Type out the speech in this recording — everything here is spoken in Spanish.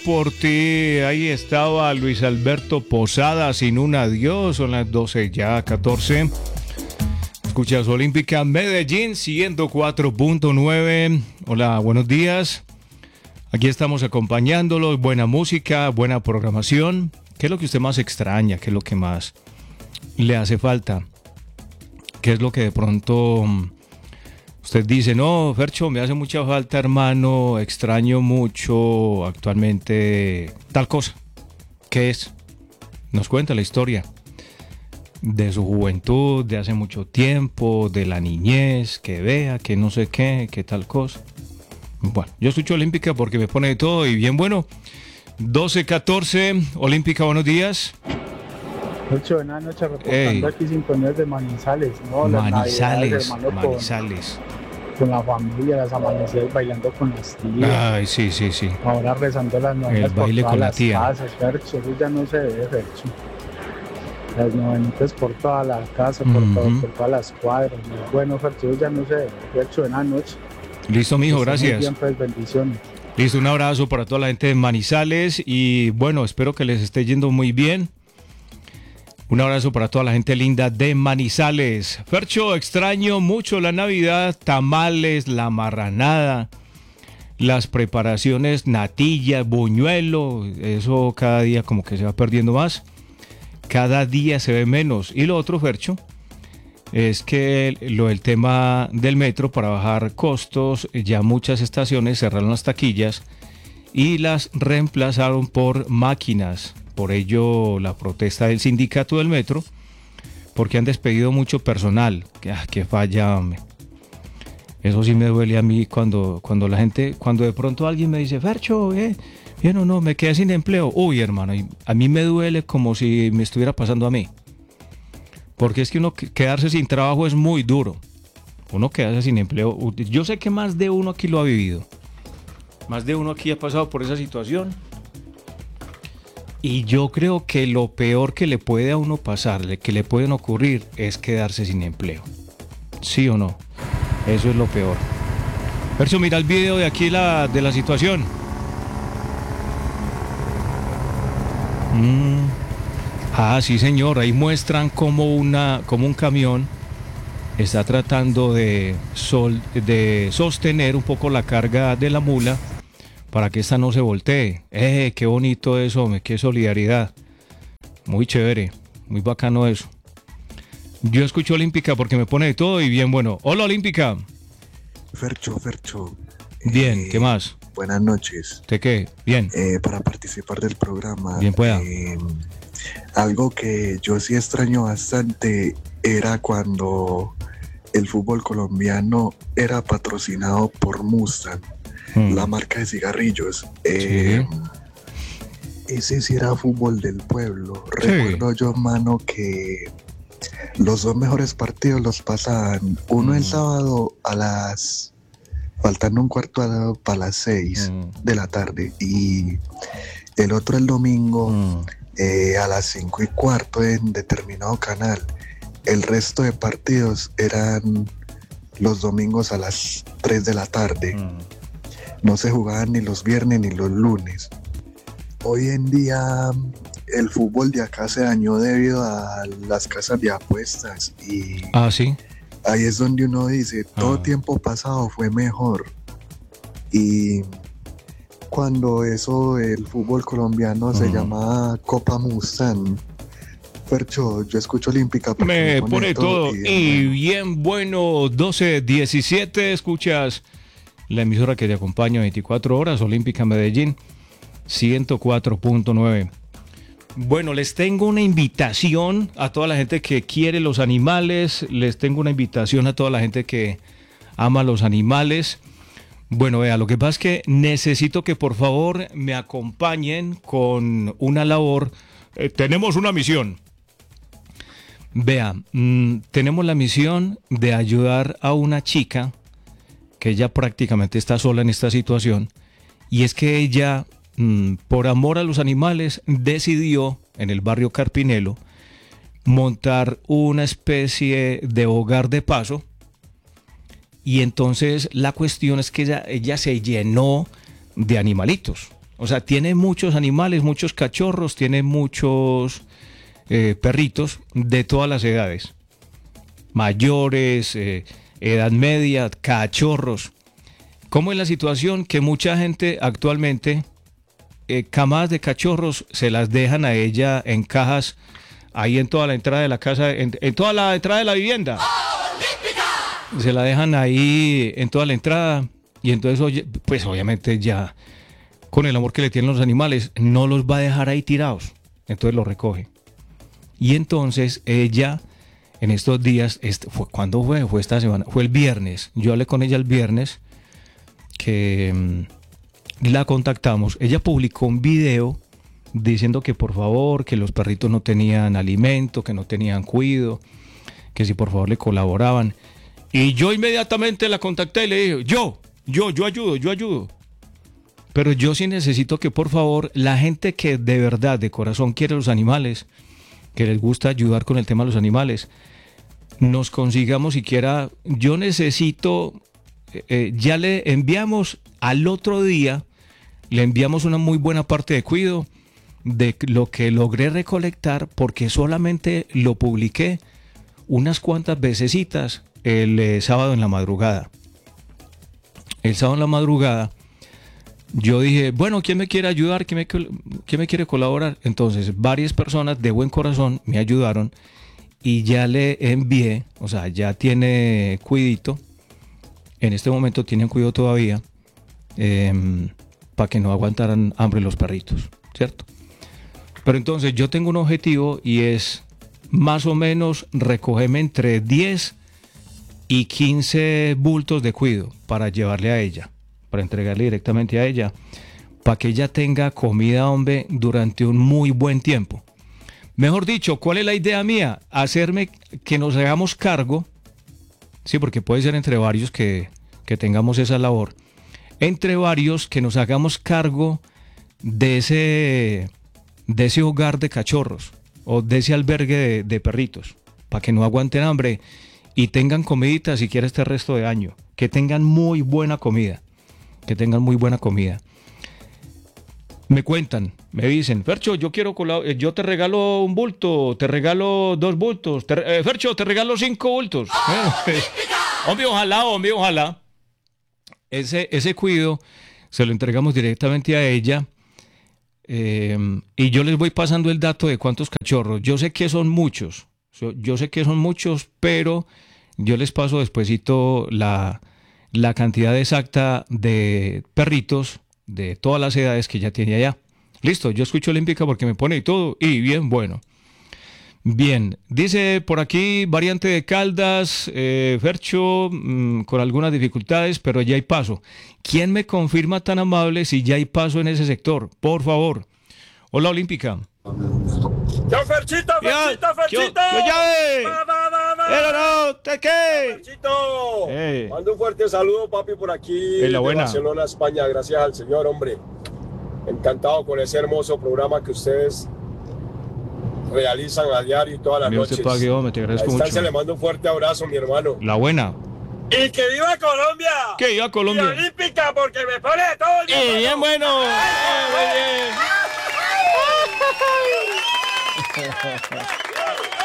por ti. Ahí estaba Luis Alberto Posada sin un adiós. Son las 12 ya 14. Escuchas Olímpica Medellín 104.9. Hola, buenos días. Aquí estamos acompañándolos. Buena música, buena programación. ¿Qué es lo que usted más extraña? ¿Qué es lo que más le hace falta? ¿Qué es lo que de pronto usted dice? No, Fercho, me hace mucha falta, hermano. Extraño mucho actualmente tal cosa. ¿Qué es? Nos cuenta la historia de su juventud, de hace mucho tiempo, de la niñez, que vea, que no sé qué, que tal cosa. Bueno, yo escucho Olímpica porque me pone de todo y bien bueno. 12:14, Olímpica, buenos días. Mucho buenas noches, reportando aquí sintonías de Manizales, ¿no? Manizales, hermano, Manizales. Con la familia, las amanecidas bailando con las tías. Ay, sí. Ahora rezando las novenas El baile por con la todas tía. las casas, Fercho, eso ya no se ve, Fercho. Las novenitas por todas las casas, por todas las cuadras. Bueno, Fercho, eso ya no se ve. Fercho, buenas noches. Listo, mijo, gracias. Bien, pues, bendiciones. Listo, un abrazo para toda la gente de Manizales y bueno, espero que les esté yendo muy bien. Un abrazo para toda la gente linda de Manizales. Fercho, extraño mucho la Navidad, tamales, la marranada, las preparaciones, natillas, buñuelo, eso cada día como que se va perdiendo más. Cada día se ve menos. Y lo otro, Fercho, es que el tema del metro para bajar costos, ya muchas estaciones cerraron las taquillas y las reemplazaron por máquinas. Por ello la protesta del sindicato del metro, porque han despedido mucho personal. ¡Qué falla, hombre! Eso sí me duele a mí cuando la gente, cuando de pronto alguien me dice, Fercho, bien o no, me quedé sin empleo. Uy, hermano, a mí me duele como si me estuviera pasando a mí. Porque es que uno quedarse sin trabajo es muy duro. Uno quedarse sin empleo. Yo sé que más de uno aquí lo ha vivido. Más de uno aquí ha pasado por esa situación. Y yo creo que lo peor que le puede a uno pasarle, que le pueden ocurrir, es quedarse sin empleo. ¿Sí o no? Eso es lo peor. Percio, mira el video de aquí de la situación. Sí, señor, ahí muestran como un camión está tratando de sostener un poco la carga de la mula para que esta no se voltee. Qué bonito eso, hombre, qué solidaridad. Muy chévere, muy bacano eso. Yo escucho Olímpica porque me pone de todo y bien bueno. Hola, Olímpica. Fercho. Bien, ¿qué más? Buenas noches. ¿De qué? Bien. Para participar del programa. Bien pueda. Algo que yo sí extraño bastante era cuando el fútbol colombiano era patrocinado por Mustang, la marca de cigarrillos. Sí. Ese sí era fútbol del pueblo. Sí. Recuerdo yo, mano, que los dos mejores partidos los pasaban. Uno el sábado faltando un cuarto para las 6 de la tarde y el otro el domingo a las 5:15 en determinado canal. El resto de partidos eran los domingos a las 3 de la tarde. No se jugaban ni los viernes ni los lunes. Hoy en día el fútbol de acá se dañó debido a las casas de apuestas y sí. Ahí es donde uno dice, todo tiempo pasado fue mejor. Y cuando el fútbol colombiano se llamaba Copa Mustang, Fercho, yo escucho Olímpica. Me pone todo y bien bueno. 12:17, escuchas la emisora que te acompaña 24 horas, Olímpica Medellín 104.9. Bueno, les tengo una invitación a toda la gente que quiere los animales, les tengo una invitación a toda la gente que ama los animales. Bueno, vea, lo que pasa es que necesito que por favor me acompañen con una labor. Tenemos una misión. Vea, tenemos la misión de ayudar a una chica que ella prácticamente está sola en esta situación, y es que ella, por amor a los animales, decidió en el barrio Carpinelo montar una especie de hogar de paso. Y entonces la cuestión es que ella se llenó de animalitos. O sea, tiene muchos animales, muchos cachorros, tiene muchos perritos de todas las edades. Mayores, edad media, cachorros. ¿Cómo es la situación? Que mucha gente actualmente, camadas de cachorros, se las dejan a ella en cajas, ahí en toda la entrada de la casa, en toda la entrada de la vivienda. Se la dejan ahí en toda la entrada. Y entonces, pues obviamente ya, con el amor que le tienen los animales, no los va a dejar ahí tirados. Entonces los recoge. Y entonces ella, en estos días, ¿cuándo fue? Fue esta semana, fue el viernes. Yo hablé con ella el viernes, que la contactamos. Ella publicó un video diciendo que por favor, que los perritos no tenían alimento, que no tenían cuido, que si por favor le colaboraban. Y yo inmediatamente la contacté y le dije, yo ayudo. Pero yo sí necesito que por favor la gente que de verdad, de corazón quiere los animales, que les gusta ayudar con el tema de los animales, nos consigamos siquiera, yo necesito, ya le enviamos al otro día, le enviamos una muy buena parte de cuido de lo que logré recolectar, porque solamente lo publiqué unas cuantas vecesitas el sábado en la madrugada. El sábado en la madrugada yo dije, bueno, ¿quién me quiere ayudar? ¿Quién me quiere colaborar? Entonces varias personas de buen corazón me ayudaron y ya le envié, o sea, ya tiene cuidito. En este momento tienen cuidado todavía, para que no aguantaran hambre los perritos, ¿cierto? Pero entonces yo tengo un objetivo y es más o menos recogerme entre 10 y 15 bultos de cuido para llevarle a ella, para entregarle directamente a ella, para que ella tenga comida, hombre, durante un muy buen tiempo. Mejor dicho, ¿cuál es la idea mía? Hacerme que nos hagamos cargo, sí, porque puede ser entre varios que tengamos esa labor, entre varios que nos hagamos cargo de ese hogar de cachorros o de ese albergue de perritos, para que no aguanten hambre y tengan comidita siquiera este resto de año, que tengan muy buena comida, Me cuentan, me dicen, Fercho, yo te regalo un bulto, te regalo 2 bultos, Fercho, te regalo 5 bultos. Hombre, ojalá. Ese cuido se lo entregamos directamente a ella, y yo les voy pasando el dato de cuántos cachorros. Yo sé que son muchos, pero yo les paso despuesito la cantidad exacta de perritos de todas las edades que ya tiene allá. Listo, yo escucho Olímpica porque me pone y todo, y bien bueno. Bien, dice por aquí, variante de Caldas, Fercho, con algunas dificultades, pero ya hay paso. ¿Quién me confirma tan amable si ya hay paso en ese sector? Por favor. Hola, Olímpica. ¡Yo, Ferchito! ¿Qué? ¡Ferchito! Mando un fuerte saludo, papi, por aquí de Barcelona, España. Gracias al Señor, hombre. Encantado con ese hermoso programa que ustedes realizan a diario y todas las noches. Te agradezco a mucho. Le mando un fuerte abrazo, mi hermano. La buena. ¡Y que viva Colombia! ¡Que viva Colombia! ¡Y Olímpica, porque me pone todo! ¡Y bien bueno! Muy bien.